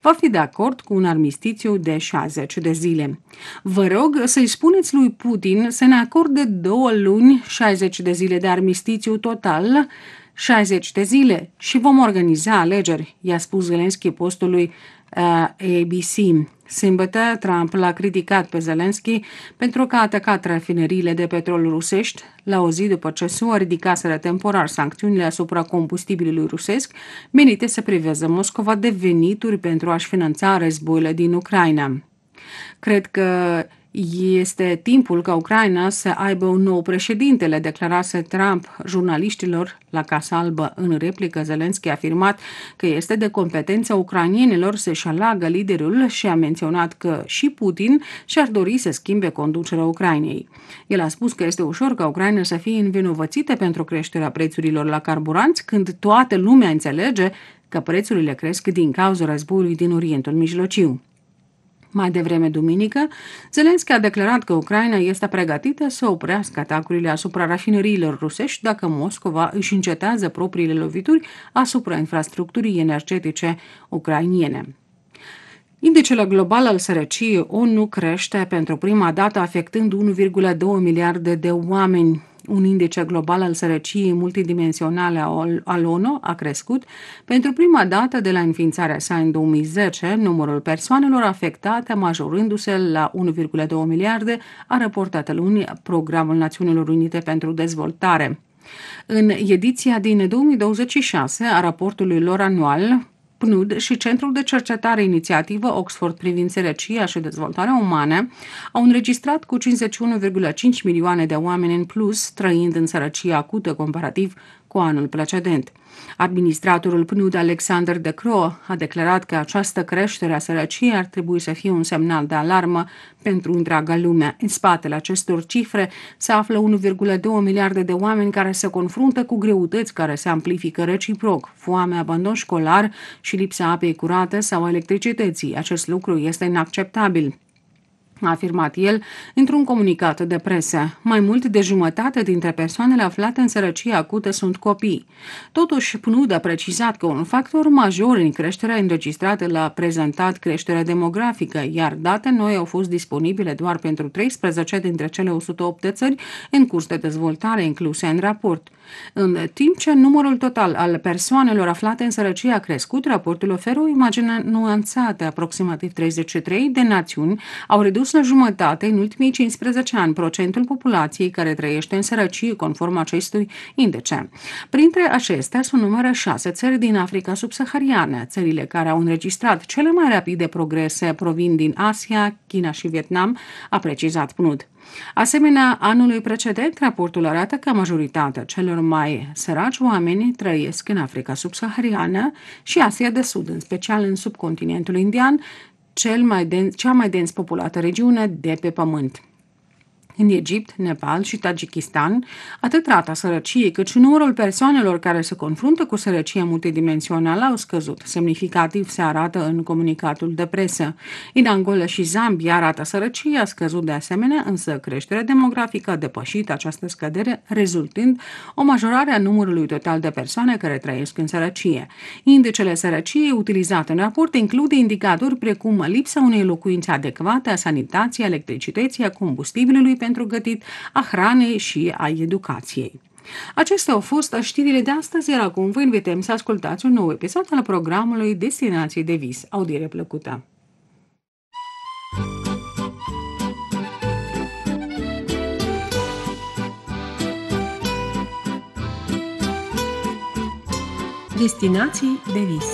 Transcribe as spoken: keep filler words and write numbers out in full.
va fi de acord cu un armistițiu de șaizeci de zile. Vă rog să-i spuneți lui Putin să ne acorde două luni, șaizeci de zile de armistițiu total, șaizeci de zile și vom organiza alegeri, i-a spus Zelensky postului uh, A B C. Sâmbătă, Trump l-a criticat pe Zelensky pentru că a atacat rafineriile de petrol rusești la o zi după ce S U A ridicaseră temporar sancțiunile asupra combustibilului rusesc, menite să priveze Moscova de venituri pentru a-și finanța războiul din Ucraina. Cred că este timpul ca Ucraina să aibă un nou președinte, le declarase Trump jurnaliștilor la Casa Albă. În replică, Zelensky a afirmat că este de competența ucrainienilor să-și aleagă liderul și a menționat că și Putin și-ar dori să schimbe conducerea Ucrainei. El a spus că este ușor ca Ucraina să fie învinovățită pentru creșterea prețurilor la carburanți, când toată lumea înțelege că prețurile cresc din cauza războiului din Orientul Mijlociu. Mai devreme duminică, Zelensky a declarat că Ucraina este pregătită să oprească atacurile asupra rafineriilor rusești dacă Moscova își încetează propriile lovituri asupra infrastructurii energetice ucrainiene. Indicele global al sărăciei O N U crește pentru prima dată, afectând unu virgulă doi miliarde de oameni. Un indice global al sărăciei multidimensionale al O N U a crescut pentru prima dată de la înființarea sa în două mii zece, numărul persoanelor afectate majorându-se la unu virgulă doi miliarde, a raportat luni Programul Națiunilor Unite pentru Dezvoltare. În ediția din două mii douăzeci și șase a raportului lor anual, P N U D și Centrul de Cercetare Inițiativă Oxford privind sărăcia și dezvoltarea umană au înregistrat cu cincizeci și unu virgulă cinci milioane de oameni în plus trăind în sărăcie acută comparativ cu anul precedent. Administratorul P N U D, Alexander De Croo, a declarat că această creștere a sărăciei ar trebui să fie un semnal de alarmă pentru întreaga lume. În spatele acestor cifre se află unu virgulă doi miliarde de oameni care se confruntă cu greutăți care se amplifică reciproc: foame, abandon școlar și lipsa apei curate sau electricității. Acest lucru este inacceptabil, a afirmat el într-un comunicat de presă. Mai mult de jumătate dintre persoanele aflate în sărăcie acută sunt copii. Totuși, P N U D a precizat că un factor major în creșterea înregistrată l-a prezentat creșterea demografică, iar date noi au fost disponibile doar pentru treisprezece dintre cele o sută opt de țări în curs de dezvoltare incluse în raport. În timp ce numărul total al persoanelor aflate în sărăcie a crescut, raportul oferă o imagine nuanțată. Aproximativ treizeci și trei de națiuni au redus la jumătate în ultimii cincisprezece ani procentul populației care trăiește în sărăcie, conform acestui indice. Printre acestea sunt numără șase țări din Africa subsahariană. Țările care au înregistrat cele mai rapide progrese provin din Asia, China și Vietnam, a precizat P N U D. Asemenea, anului precedent, raportul arată că majoritatea celor mai săraci oameni trăiesc în Africa subsahariană și Asia de Sud, în special în subcontinentul indian, cel mai dens, cea mai dens populată regiune de pe pământ. În Egipt, Nepal și Tajikistan, atât rata sărăciei cât și numărul persoanelor care se confruntă cu sărăcie multidimensională au scăzut. Semnificativ se arată în comunicatul de presă. În Angola și Zambia, rata sărăciei a scăzut de asemenea, însă creșterea demografică a depășit această scădere, rezultând o majorare a numărului total de persoane care trăiesc în sărăcie. Indicele sărăciei utilizat în raport include indicatori precum lipsa unei locuințe adecvate, a sanității, a electricității, a combustibilului pentru gătit, a hranei și a educației. Acestea au fost știrile de astăzi, iar acum vă invităm să ascultați un nou episod al programului Destinații de Vis. Audiere plăcută! Destinații de Vis.